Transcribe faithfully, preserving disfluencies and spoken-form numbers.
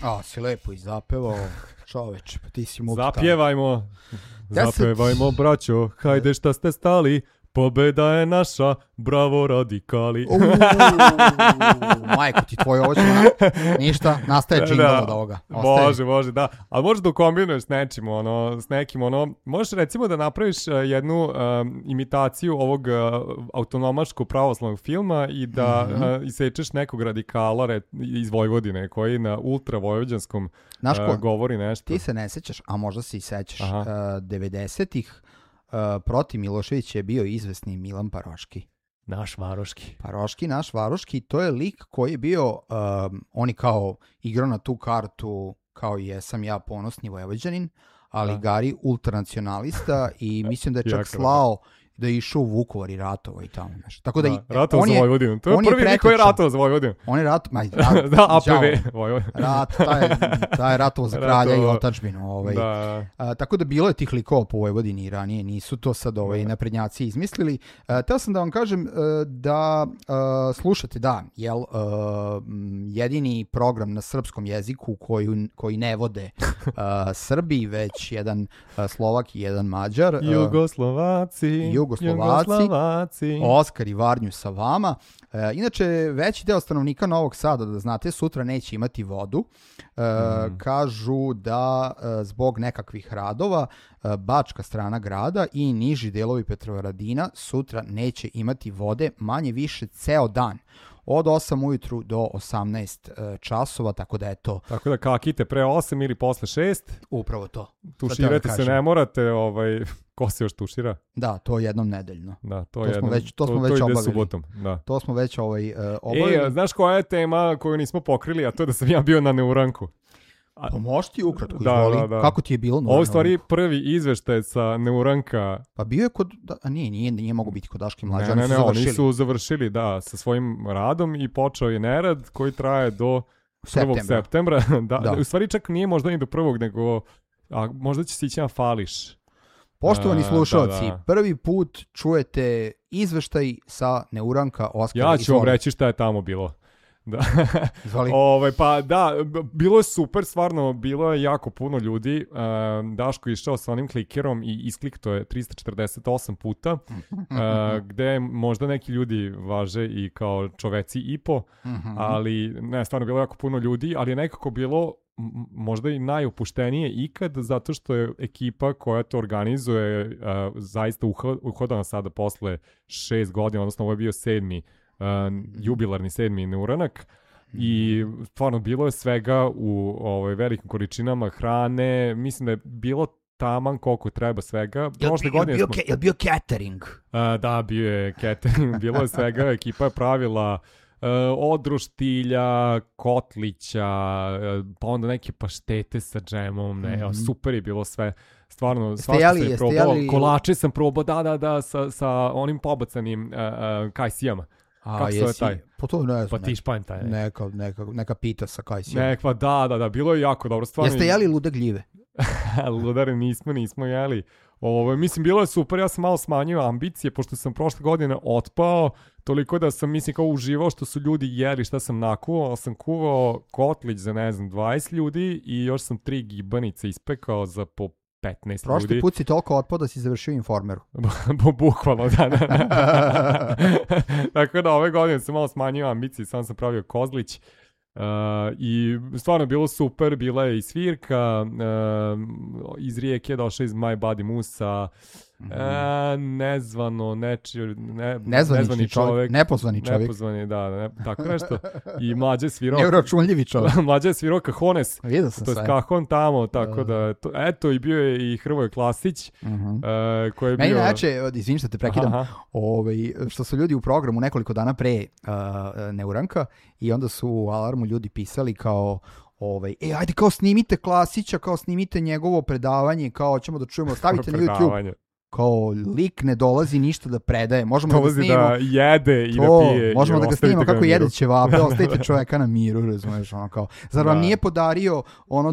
A, si lepo i zapevao, čoveč, pa ti si mogu... Zapjevajmo, zapjevajmo, braćo, hajde šta ste stali, pobeda je naša, bravo radikali. Uuu, majko ti tvoj, ovo ćemo, ništa, nastaje džingl od ovoga. Ostaje. Može, može, da. Ali možeš da kombinuješ s nečim, ono, s nekim, ono, možeš recimo da napraviš jednu um, imitaciju ovog uh, autonomaško pravoslavnog filma i da mm-hmm. uh, isečeš nekog radikala re, iz Vojvodine koji na ultra vojvođanskom uh, govori nešto. Ti se ne sećaš, a možda se i sećaš, uh, devedesetih Uh, protiv Miloševića je bio izvesni Milan Paroški. Naš Varoški. Paroški, naš Varoški, to je lik koji je bio, um, oni kao igrao na tu kartu kao i jesam ja ponosni Vojvođanin, ali da. Gari ultranacionalista i mislim da je čak slao da je išao u Vukovar i ratovao i tamo nešto. Tako da, da ratovao za Vojvodinu. To je prvi lik koji je ratovao za Vojvodinu. On je ratovao, ma, rat, da, A P V. Rat, taj, taj je ratovao za kralja ratovao. I otadžbinu. Ovaj. Da. A, tako da bilo je tih likova po Vojvodini i ranije, nisu to sad ovaj, naprednjaci izmislili. A, teo sam da vam kažem a, da a, slušate, da, jel, a, jedini program na srpskom jeziku koju, koji ne vode a, Srbi, već jedan a, Slovak i jedan Mađar. Jugoslovaci. Jugoslovaci, Jugoslovaci, Oskar i Varnju sa vama. E, inače, veći deo stanovnika Novog Sada, da znate, sutra neće imati vodu. E, mm. Kažu da e, zbog nekakvih radova e, bačka strana grada i niži delovi Petrovaradina sutra neće imati vode manje više ceo dan. Od osam ujutru do osamnaest uh, časova, tako da je to... Tako da kakite pre osam ili posle šest. Upravo to. Tuširati se ne morate, ovaj, ko se još tušira? Da, to jednom nedeljno. Da, to, to jednom, smo već, to smo to, već to obavili. Subotom, da. To smo već ovaj, uh, obavili. E, znaš koja je tema koju nismo pokrili, a to je da sam ja bio na Neuranku. A, pa možeš ti ukratko, da, izvoli. Da, da. Kako ti je bilo? Ovo je stvari prvi izveštaj sa Neuranka. Pa bio je kod, da, a nije, nije, nije mogo biti kod Daške Mlađe. Ne, ne, ne, oni su završili, da, sa svojim radom i počeo je nerad koji traje do prvog septembra. da, da. U stvari čak nije možda ni do prvog, nego a možda će se ići na fališ. Poštovani slušalci, da, da. Prvi put čujete izveštaj sa Neuranka Oskara. Ja ću vam reći šta je tamo bilo. Da. Ove, pa da, bilo je super, stvarno, bilo je jako puno ljudi. Uh, Daško je išao sa onim klikerom i isklikto je trista četrdeset osam puta, uh, gde možda neki ljudi važe i kao čoveci i po, ali ne, stvarno bilo je jako puno ljudi, ali je nekako bilo možda i najopuštenije ikad, zato što je ekipa koja to organizuje uh, zaista uhodana sada posle šest godina, odnosno ovo je bio sedmi Uh, jubilarni sedmi Neuranak i stvarno bilo je svega u ovaj, velikim količinama hrane, mislim da je bilo taman koliko treba svega. Prošle godine je bio, smo... je bio catering? Uh, da, bio je catering, bilo je svega, ekipa je pravila uh, od roštilja, kotlića, uh, pa onda neke paštete sa džemom, ne, mm-hmm. super je bilo sve. Stvarno, svašta se je probao. Jeli... Kolače sam probao, da, da, da, sa, sa onim pobacanim uh, uh, kajsijama. A, kako jesi, se taj? Po to ne znam. Pa ti španj taj. Neka, neka, neka pita sa kajsijama. Neka, da, da, da, bilo je jako dobro. Stvarno. Jeste jeli lude gljive? Ludare nismo, nismo jeli. Ovo, mislim, bilo je super, ja sam malo smanjio ambicije, pošto sam prošle godine otpao, toliko da sam, mislim, kao uživao što su ljudi jeli šta sam nakuvao, ali sam kuvao kotlić za, ne znam, dvadeset ljudi i još sam tri gibanice ispekao za po petnaest Prošli ljudi. put si toliko otpao da si završio Informeru. Bukvalno, da, da, da. Tako da ove godine sam malo smanjio ambicije, sam sam pravio kozlić. Uh, i stvarno bilo super, bila je i svirka, uh, iz Rijeke došao iz My Body Musa, mm-hmm. uh, nezvano, neči, ne, nezvani čovjek, nepozvani čovjek, nepozvani, da, ne, tako nešto, i mlađe svirao, neuročunljivi čovjek, mlađe svirao Cajones, to je Cajon tamo, tako uh. da, to, eto, i bio je i Hrvoje Klasić, uh-huh. uh, koji je Meni bio... Meni najjače, izvini što te prekidam, ovaj, što su ljudi u programu nekoliko dana pre uh, Neuranka i onda su u Alarmu ljudi pisali kao ovaj, e, ajde kao snimite Klasića, kao snimite njegovo predavanje, kao ćemo da čujemo, stavite na YouTube. Kao lik ne dolazi ništa da predaje, možemo dolazi da ga snimamo. Da jede i to, da pije. Možemo i da ga snimamo kako jede ćevape, ostavite čovjeka na miru, razumeš, ono kao. Zar vam da. nije podario ono